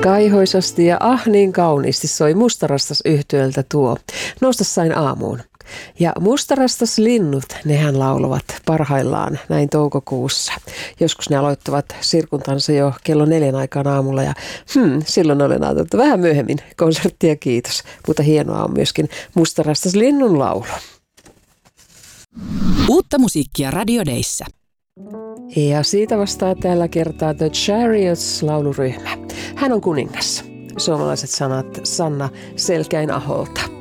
Kaihoisasti ja niin kauniisti soi Mustarastas -yhtyöltä tuo Nousta sain aamuun. Ja mustarastaslinnut, nehän laulavat parhaillaan näin toukokuussa. Joskus ne aloittavat sirkuntansa jo kello 4 aikaan aamulla ja silloin olen ajatellut vähän myöhemmin konserttia, kiitos. Mutta hienoa on myöskin mustarastaslinnun laulu. Uutta musiikkia Radio Dayssä. Ja siitä vastaa tällä kertaa The Chariots -lauluryhmä. Hän on kuningas. Suomalaiset sanat Sanna Selkäin-aholta.